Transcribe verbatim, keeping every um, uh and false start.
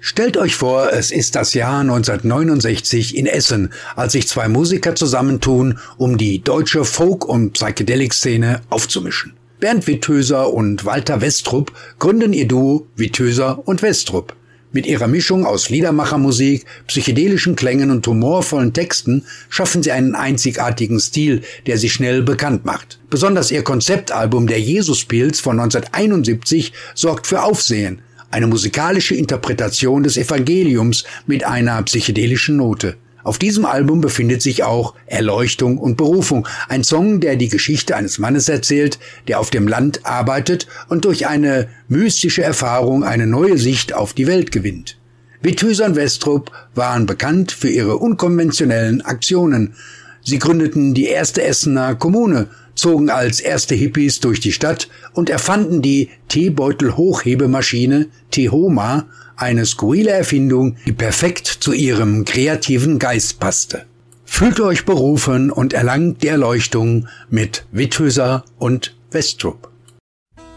Stellt euch vor, es ist das Jahr neunzehnhundertneunundsechzig in Essen, als sich zwei Musiker zusammentun, um die deutsche Folk- und Psychedelic-Szene aufzumischen. Bernd Withöser und Walter Westrup gründen ihr Duo Withöser und Westrup. Mit ihrer Mischung aus Liedermachermusik, psychedelischen Klängen und humorvollen Texten schaffen sie einen einzigartigen Stil, der sich schnell bekannt macht. Besonders ihr Konzeptalbum Der Jesuspilz von neunzehnhunderteinundsiebzig sorgt für Aufsehen. Eine musikalische Interpretation des Evangeliums mit einer psychedelischen Note. Auf diesem Album befindet sich auch Erleuchtung und Berufung, ein Song, der die Geschichte eines Mannes erzählt, der auf dem Land arbeitet und durch eine mystische Erfahrung eine neue Sicht auf die Welt gewinnt. Withöser und Westrup waren bekannt für ihre unkonventionellen Aktionen. Sie gründeten die erste Essener Kommune, zogen als erste Hippies durch die Stadt und erfanden die Teebeutel-Hochhebemaschine Tehoma, eine skurrile Erfindung, die perfekt zu ihrem kreativen Geist passte. Fühlt euch berufen und erlangt die Erleuchtung mit Withöser und Westrup.